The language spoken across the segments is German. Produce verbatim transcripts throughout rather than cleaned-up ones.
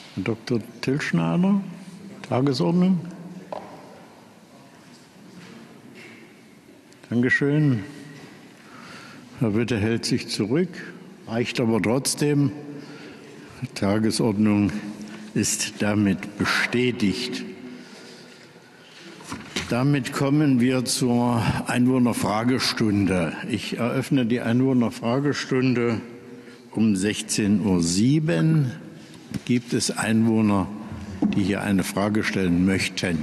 Herr Doktor Tilschneider, Tagesordnung. Dankeschön. Herr Witte hält sich zurück, reicht aber trotzdem. Die Tagesordnung ist damit bestätigt. Damit kommen wir zur Einwohnerfragestunde. Ich eröffne die Einwohnerfragestunde um sechzehn Uhr sieben. Gibt es Einwohner, die hier eine Frage stellen möchten?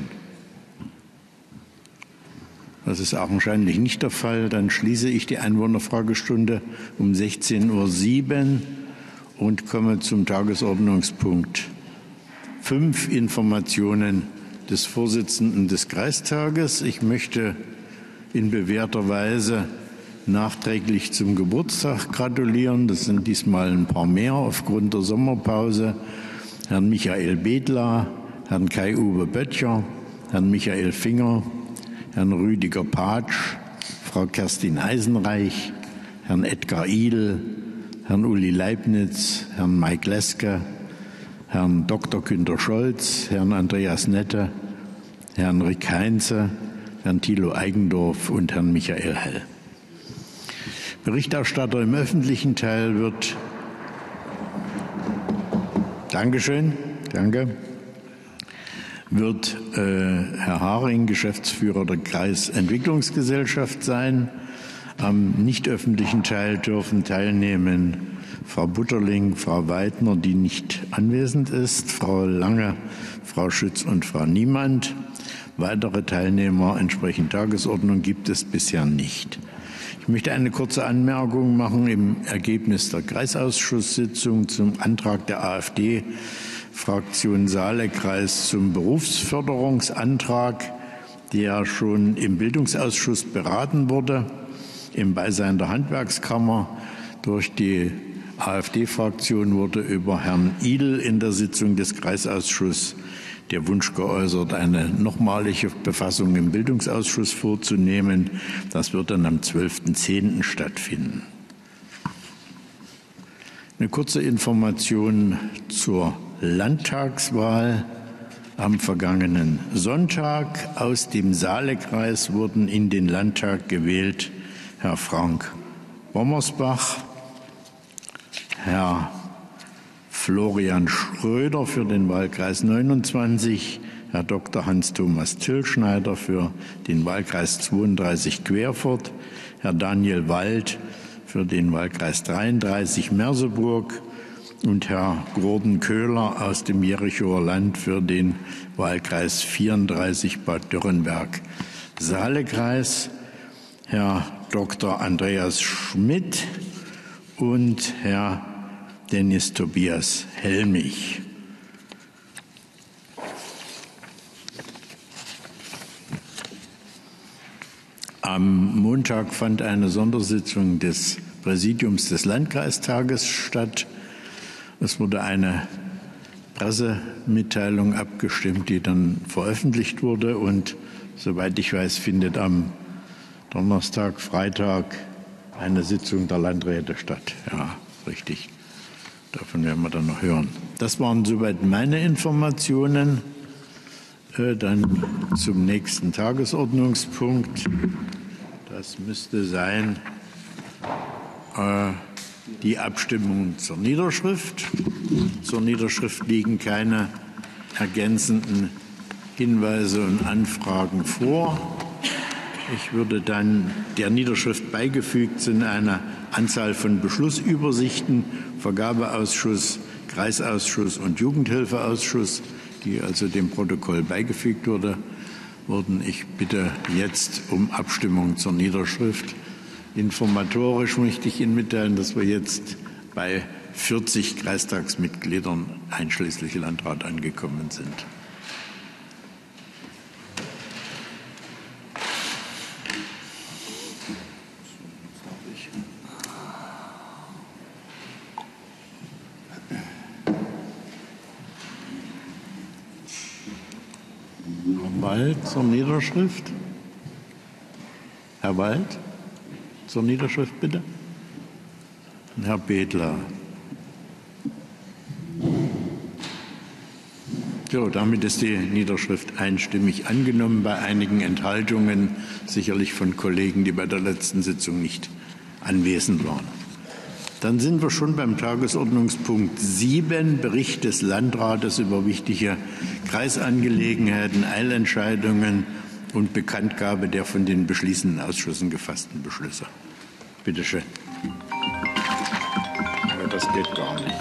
Das ist augenscheinlich nicht der Fall. Dann schließe ich die Einwohnerfragestunde um sechzehn Uhr sieben und komme zum Tagesordnungspunkt fünf, Informationen des Vorsitzenden des Kreistages. Ich möchte in bewährter Weise nachträglich zum Geburtstag gratulieren. Das sind diesmal ein paar mehr aufgrund der Sommerpause. Herrn Michael Bedler, Herrn Kai-Uwe Böttcher, Herrn Michael Finger, Herrn Rüdiger Patsch, Frau Kerstin Eisenreich, Herrn Edgar Idel, Herrn Uli Leibniz, Herrn Mike Leske, Herrn Doktor Günter Scholz, Herrn Andreas Nette, Herrn Rick Heinze, Herrn Thilo Eigendorf und Herrn Michael Hell. Berichterstatter im öffentlichen Teil wird, Dankeschön, danke, wird äh, Herr Haring, Geschäftsführer der Kreisentwicklungsgesellschaft sein. Am nicht öffentlichen Teil dürfen teilnehmen Frau Butterling, Frau Weidner, die nicht anwesend ist, Frau Lange, Frau Schütz und Frau Niemand. Weitere Teilnehmer entsprechend Tagesordnung gibt es bisher nicht. Ich möchte eine kurze Anmerkung machen im Ergebnis der Kreisausschusssitzung zum Antrag der AfD-Fraktion Saale-Kreis zum Berufsförderungsantrag, der schon im Bildungsausschuss beraten wurde, im Beisein der Handwerkskammer. Durch die AfD-Fraktion wurde über Herrn Idel in der Sitzung des Kreisausschusses der Wunsch geäußert, eine nochmalige Befassung im Bildungsausschuss vorzunehmen. Das wird dann am zwölften zehnten stattfinden. Eine kurze Information zur Landtagswahl. Am vergangenen Sonntag aus dem Saale-Kreis wurden in den Landtag gewählt Herr Frank Bommersbach, Herr Florian Schröder für den Wahlkreis neunundzwanzig, Herr Doktor Hans-Thomas Tilschneider für den Wahlkreis zweiunddreißig Querfurt, Herr Daniel Wald für den Wahlkreis dreiunddreißig Merseburg und Herr Gordon Köhler aus dem Jerichower Land für den Wahlkreis vierunddreißig Bad Dürrenberg. Saale-Kreis Herr Doktor Andreas Schmidt und Herr Dennis Tobias Helmich. Am Montag fand eine Sondersitzung des Präsidiums des Landkreistages statt. Es wurde eine Pressemitteilung abgestimmt, die dann veröffentlicht wurde. Und soweit ich weiß, findet am Donnerstag, Freitag eine Sitzung der Landräte statt. Ja, richtig. Davon werden wir dann noch hören. Das waren soweit meine Informationen. Äh, dann zum nächsten Tagesordnungspunkt. Das müsste sein äh, die Abstimmung zur Niederschrift. Zur Niederschrift liegen keine ergänzenden Hinweise und Anfragen vor. Ich würde dann der Niederschrift beigefügt sind eine Anzahl von Beschlussübersichten, Vergabeausschuss, Kreisausschuss und Jugendhilfeausschuss, die also dem Protokoll beigefügt wurde, wurden. Ich bitte jetzt um Abstimmung zur Niederschrift. Informatorisch möchte ich Ihnen mitteilen, dass wir jetzt bei vierzig Kreistagsmitgliedern einschließlich Landrat angekommen sind. Wald zur Niederschrift. Herr Wald zur Niederschrift, bitte. Und Herr Bedler. So, damit ist die Niederschrift einstimmig angenommen, bei einigen Enthaltungen, sicherlich von Kollegen, die bei der letzten Sitzung nicht anwesend waren. Dann sind wir schon beim Tagesordnungspunkt sieben, Bericht des Landrates über wichtige Kreisangelegenheiten, Eilentscheidungen und Bekanntgabe der von den beschließenden Ausschüssen gefassten Beschlüsse. Bitte schön. Aber das geht gar nicht.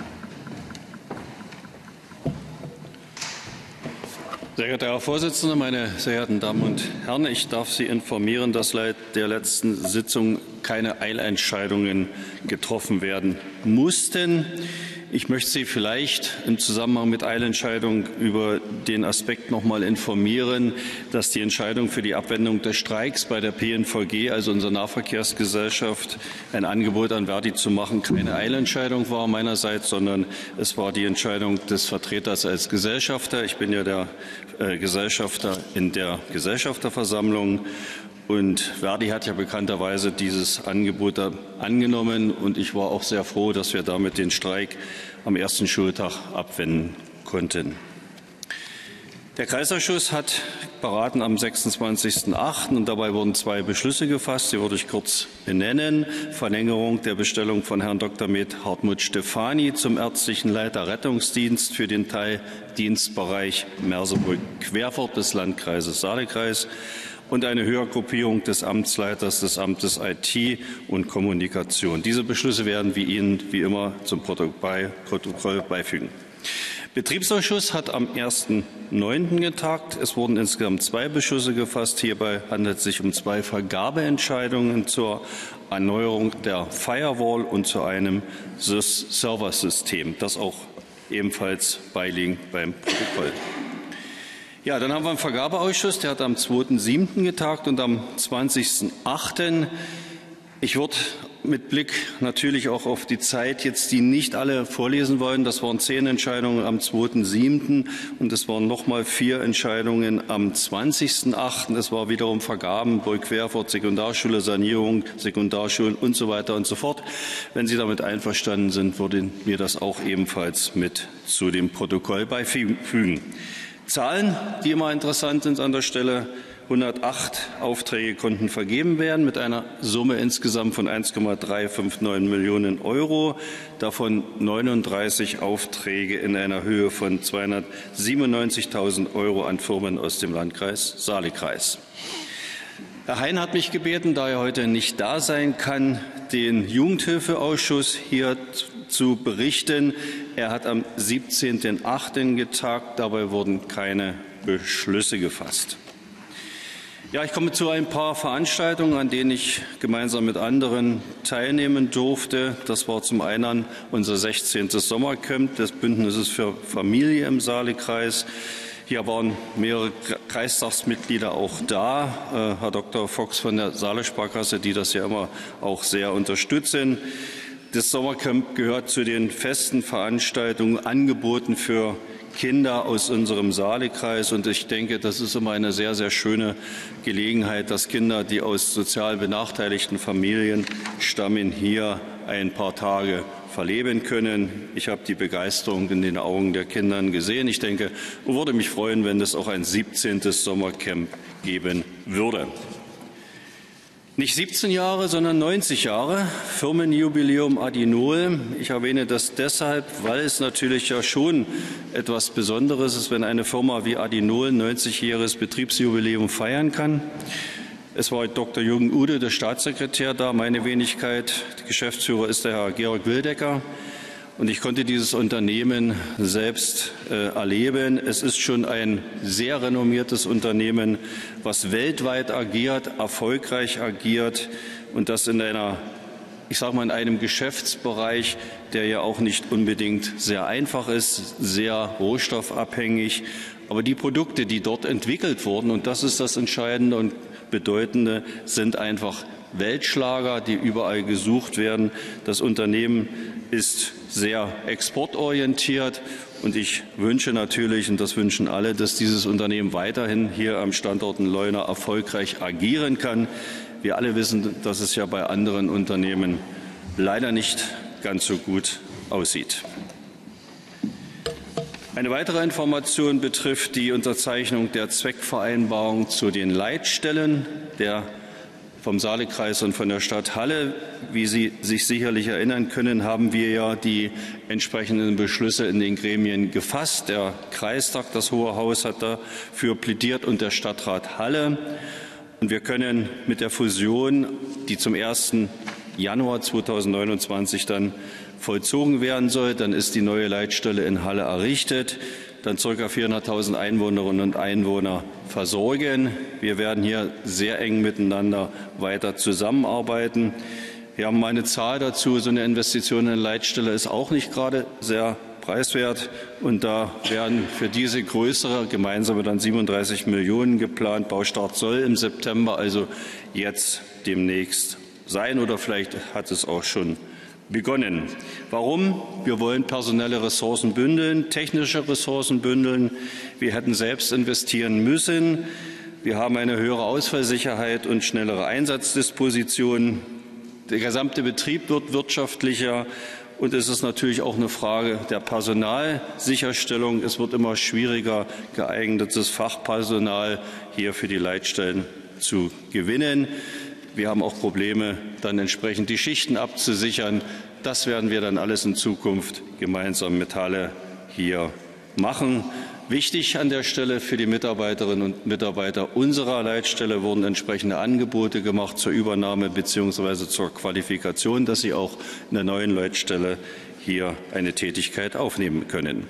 Sehr geehrter Herr Vorsitzender, meine sehr geehrten Damen und Herren! Ich darf Sie informieren, dass seit der letzten Sitzung keine Eilentscheidungen getroffen werden mussten. Ich möchte Sie vielleicht im Zusammenhang mit Eilentscheidungen über den Aspekt noch mal informieren, dass die Entscheidung für die Abwendung des Streiks bei der P N V G, also unserer Nahverkehrsgesellschaft, ein Angebot an Verdi zu machen, keine Eilentscheidung war meinerseits, sondern es war die Entscheidung des Vertreters als Gesellschafter. Ich bin ja der äh, Gesellschafter in der Gesellschafterversammlung. Und Verdi hat ja bekannterweise dieses Angebot angenommen. Und ich war auch sehr froh, dass wir damit den Streik am ersten Schultag abwenden konnten. Der Kreisausschuss hat beraten am sechsundzwanzigsten achten und dabei wurden zwei Beschlüsse gefasst. Die würde ich kurz benennen. Verlängerung der Bestellung von Herrn Doktor Med Hartmut Stefani zum ärztlichen Leiter Rettungsdienst für den Teildienstbereich Merseburg-Querfurt des Landkreises Saalekreis und eine Höhergruppierung des Amtsleiters des Amtes I T und Kommunikation. Diese Beschlüsse werden wir Ihnen wie immer zum Protokoll beifügen. Betriebsausschuss hat am ersten neunten getagt. Es wurden insgesamt zwei Beschlüsse gefasst. Hierbei handelt es sich um zwei Vergabeentscheidungen zur Erneuerung der Firewall und zu einem Serversystem. Das auch ebenfalls beiliegen beim Protokoll. Ja, dann haben wir einen Vergabeausschuss, der hat am zweiten siebten getagt und am zwanzigsten achten Ich würde mit Blick natürlich auch auf die Zeit jetzt die nicht alle vorlesen wollen. Das waren zehn Entscheidungen am zweiten siebten und es waren nochmal vier Entscheidungen am zwanzigsten achten Es war wiederum Vergaben, Burg-Querfurt, Sekundarschule, Sanierung, Sekundarschulen und so weiter und so fort. Wenn Sie damit einverstanden sind, würden wir das auch ebenfalls mit zu dem Protokoll beifügen. Zahlen, die immer interessant sind an der Stelle. hundertacht Aufträge konnten vergeben werden mit einer Summe insgesamt von eins Komma dreihundertneunundfünfzig Millionen Euro, davon neununddreißig Aufträge in einer Höhe von zweihundertsiebenundneunzigtausend Euro an Firmen aus dem Landkreis Saalekreis. Herr Hein hat mich gebeten, da er heute nicht da sein kann, den Jugendhilfeausschuss hier zu berichten. Er hat am siebzehnten achten getagt. Dabei wurden keine Beschlüsse gefasst. Ja, ich komme zu ein paar Veranstaltungen, an denen ich gemeinsam mit anderen teilnehmen durfte. Das war zum einen unser sechzehntes Sommercamp des Bündnisses für Familie im Saalekreis. Hier waren mehrere Kreistagsmitglieder auch da, äh, Herr Doktor Fox von der Saale-Sparkasse, die das ja immer auch sehr unterstützen. Das Sommercamp gehört zu den festen Veranstaltungen, angeboten für Kinder aus unserem Saalekreis. Und ich denke, das ist immer eine sehr, sehr schöne Gelegenheit, dass Kinder, die aus sozial benachteiligten Familien stammen, hier ein paar Tage verleben können. Ich habe die Begeisterung in den Augen der Kinder gesehen. Ich denke, und würde mich freuen, wenn es auch ein siebzehntes Sommercamp geben würde. Nicht siebzehn Jahre, sondern neunzig Jahre, Firmenjubiläum Adinol. Ich erwähne das deshalb, weil es natürlich ja schon etwas Besonderes ist, wenn eine Firma wie Adinol ein neunzigjähriges Betriebsjubiläum feiern kann. Es war Doktor Jürgen Ude, der Staatssekretär, da, meine Wenigkeit. Der Geschäftsführer ist der Herr Georg Wildecker. Und ich konnte dieses Unternehmen selbst äh, erleben. Es ist schon ein sehr renommiertes Unternehmen, was weltweit agiert, erfolgreich agiert und das in einer, ich sage mal, in einem Geschäftsbereich, der ja auch nicht unbedingt sehr einfach ist, sehr rohstoffabhängig. Aber die Produkte, die dort entwickelt wurden, und das ist das Entscheidende und Bedeutende, sind einfach Weltschlager, die überall gesucht werden. Das Unternehmen ist sehr exportorientiert und ich wünsche natürlich, und das wünschen alle, dass dieses Unternehmen weiterhin hier am Standort in Leuna erfolgreich agieren kann. Wir alle wissen, dass es ja bei anderen Unternehmen leider nicht ganz so gut aussieht. Eine weitere Information betrifft die Unterzeichnung der Zweckvereinbarung zu den Leitstellen der vom Saalekreis und von der Stadt Halle. Wie Sie sich sicherlich erinnern können, haben wir ja die entsprechenden Beschlüsse in den Gremien gefasst. Der Kreistag, das Hohe Haus, hat dafür plädiert und der Stadtrat Halle. Und wir können mit der Fusion, die zum ersten Januar zweitausendneunundzwanzig dann vollzogen werden soll, dann ist die neue Leitstelle in Halle errichtet, dann ca. vierhunderttausend Einwohnerinnen und Einwohner versorgen. Wir werden hier sehr eng miteinander weiter zusammenarbeiten. Wir haben mal eine Zahl dazu. So eine Investition in eine Leitstelle ist auch nicht gerade sehr preiswert. Und da werden für diese größere gemeinsame dann siebenunddreißig Millionen geplant. Baustart soll im September, also jetzt demnächst sein, oder vielleicht hat es auch schon begonnen. Warum? Wir wollen personelle Ressourcen bündeln, technische Ressourcen bündeln. Wir hätten selbst investieren müssen. Wir haben eine höhere Ausfallsicherheit und schnellere Einsatzdisposition. Der gesamte Betrieb wird wirtschaftlicher. Und es ist natürlich auch eine Frage der Personalsicherstellung. Es wird immer schwieriger, geeignetes Fachpersonal hier für die Leitstellen zu gewinnen. Wir haben auch Probleme, dann entsprechend die Schichten abzusichern. Das werden wir dann alles in Zukunft gemeinsam mit Halle hier machen. Wichtig an der Stelle für die Mitarbeiterinnen und Mitarbeiter unserer Leitstelle wurden entsprechende Angebote gemacht zur Übernahme bzw. zur Qualifikation, dass sie auch in der neuen Leitstelle hier eine Tätigkeit aufnehmen können.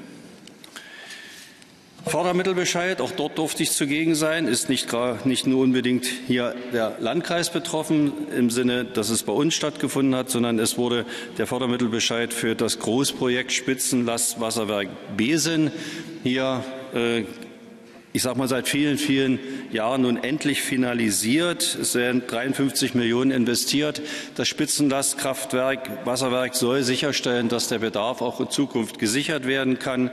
Fördermittelbescheid, auch dort durfte ich zugegen sein, ist nicht, nicht nur unbedingt hier der Landkreis betroffen im Sinne, dass es bei uns stattgefunden hat, sondern es wurde der Fördermittelbescheid für das Großprojekt Spitzenlastwasserwerk Besen hier, äh, ich sage mal, seit vielen, vielen Jahren nun endlich finalisiert. Es werden dreiundfünfzig Millionen investiert. Das Spitzenlastkraftwerk, Wasserwerk soll sicherstellen, dass der Bedarf auch in Zukunft gesichert werden kann.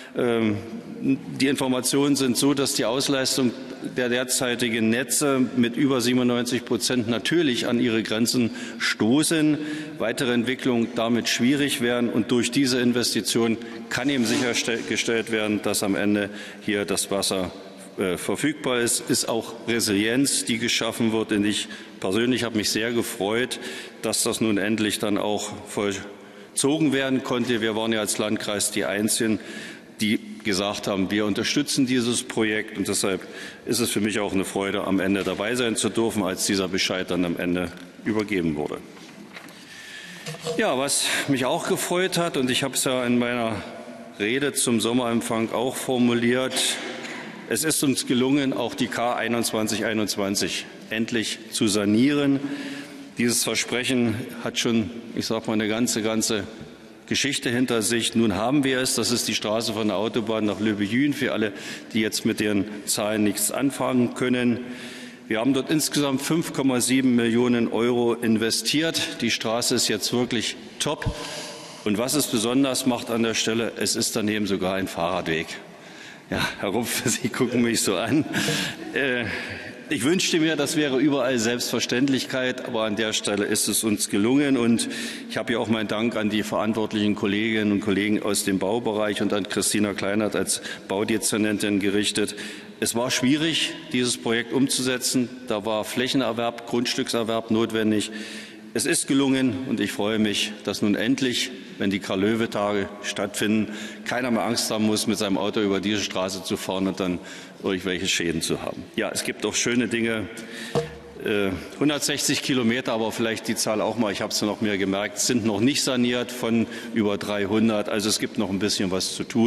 Die Informationen sind so, dass die Ausleistung der derzeitigen Netze mit über siebenundneunzig Prozent natürlich an ihre Grenzen stoßen, weitere Entwicklungen damit schwierig werden. Und durch diese Investition kann eben sichergestellt werden, dass am Ende hier das Wasser äh, verfügbar ist. Ist auch Resilienz, die geschaffen wird. Und ich persönlich habe mich sehr gefreut, dass das nun endlich dann auch vollzogen werden konnte. Wir waren ja als Landkreis die Einzigen, die gesagt haben, wir unterstützen dieses Projekt, und deshalb ist es für mich auch eine Freude, am Ende dabei sein zu dürfen, als dieser Bescheid dann am Ende übergeben wurde. Ja, was mich auch gefreut hat, und ich habe es ja in meiner Rede zum Sommerempfang auch formuliert, es ist uns gelungen, auch die K einundzwanzig einundzwanzig endlich zu sanieren. Dieses Versprechen hat schon, ich sage mal, eine ganze, ganze Geschichte hinter sich. Nun haben wir es. Das ist die Straße von der Autobahn nach Löbejün, für alle, die jetzt mit den Zahlen nichts anfangen können. Wir haben dort insgesamt fünf Komma sieben Millionen Euro investiert. Die Straße ist jetzt wirklich top. Und was es besonders macht an der Stelle, es ist daneben sogar ein Fahrradweg. Ja, Herr Rumpf, Sie gucken mich so an. Äh, Ich wünschte mir, das wäre überall Selbstverständlichkeit, aber an der Stelle ist es uns gelungen. Und ich habe hier auch meinen Dank an die verantwortlichen Kolleginnen und Kollegen aus dem Baubereich und an Christina Kleinert als Baudezernentin gerichtet. Es war schwierig, dieses Projekt umzusetzen. Da war Flächenerwerb, Grundstückserwerb notwendig. Es ist gelungen, und ich freue mich, dass nun endlich, wenn die Karl-Löwe-Tage stattfinden, keiner mehr Angst haben muss, mit seinem Auto über diese Straße zu fahren und dann irgendwelche Schäden zu haben. Ja, es gibt auch schöne Dinge. Äh, hundertsechzig Kilometer, aber vielleicht die Zahl auch mal, ich habe es noch mehr gemerkt, sind noch nicht saniert von über dreihundert. Also es gibt noch ein bisschen was zu tun.